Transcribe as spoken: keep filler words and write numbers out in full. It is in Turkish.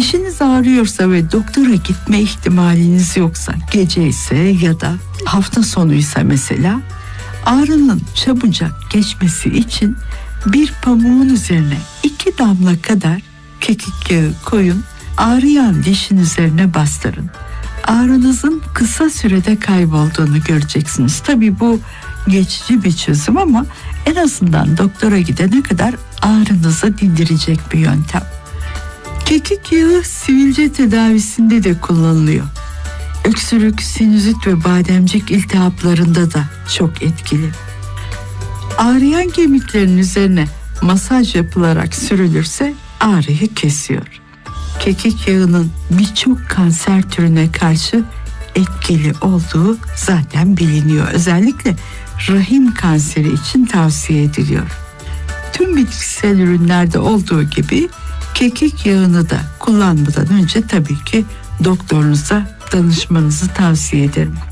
Dişiniz ağrıyorsa ve doktora gitme ihtimaliniz yoksa, gece ise ya da hafta sonuysa mesela, ağrının çabucak geçmesi için bir pamuğun üzerine iki damla kadar kekik yağı koyun, ağrıyan dişin üzerine bastırın. Ağrınızın kısa sürede kaybolduğunu göreceksiniz. Tabii bu geçici bir çözüm ama en azından doktora gidene kadar ağrınızı dindirecek bir yöntem. Kekik yağı sivilce tedavisinde de kullanılıyor. Öksürük, sinüzit ve bademcik iltihaplarında da çok etkili. Ağrıyan kemiklerin üzerine masaj yapılarak sürülürse ağrıyı kesiyor. Kekik yağının birçok kanser türüne karşı etkili olduğu zaten biliniyor. Özellikle rahim kanseri için tavsiye ediliyor. Tüm bitkisel ürünlerde olduğu gibi kekik yağını da kullanmadan önce tabii ki doktorunuza danışmanızı tavsiye ederim.